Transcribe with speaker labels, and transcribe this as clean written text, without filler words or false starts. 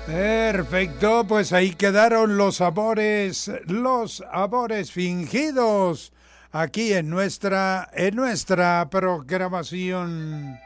Speaker 1: Perfecto, pues ahí quedaron los amores fingidos aquí en nuestra programación.